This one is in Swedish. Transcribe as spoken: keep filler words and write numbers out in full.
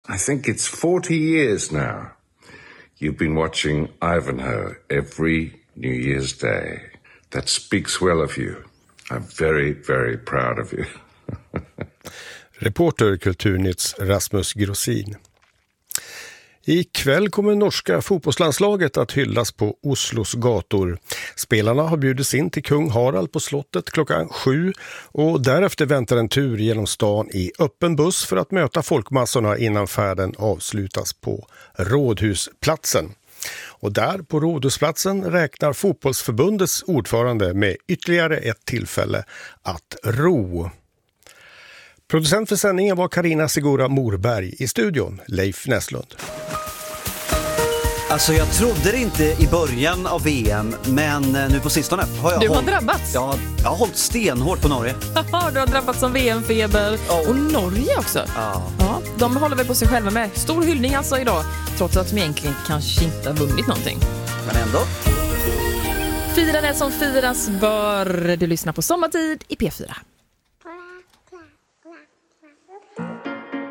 I think it's forty years now. You've been watching Ivanhoe every New Year's Day. That speaks well of you. I'm very, very proud of you. Reporter Kulturnytts Rasmus Grossin. Ikväll kommer norska fotbollslandslaget att hyllas på Oslos gator. Spelarna har bjudits in till kung Harald på slottet klockan sju och därefter väntar en tur genom stan i öppen buss för att möta folkmassorna innan färden avslutas på Rådhusplatsen. Och där på Rådhusplatsen räknar fotbollsförbundets ordförande med ytterligare ett tillfälle att ro. Producent för sändningen var Carina Segura Morberg, i studion Leif Näslund. Alltså jag trodde det inte i början av V M, men nu på sistone har jag Du har hållit, drabbats? Jag, jag har hållit stenhårt på Norge. Du har drabbats som V M-feber. Oh. Och Norge också. Ja. Ja, de håller väl på sig själva med. Stor hyllning alltså idag, trots att de egentligen kanske inte har vunnit någonting. Men ändå. Fira det som firas bör. Du lyssnar på Sommartid i P fyra.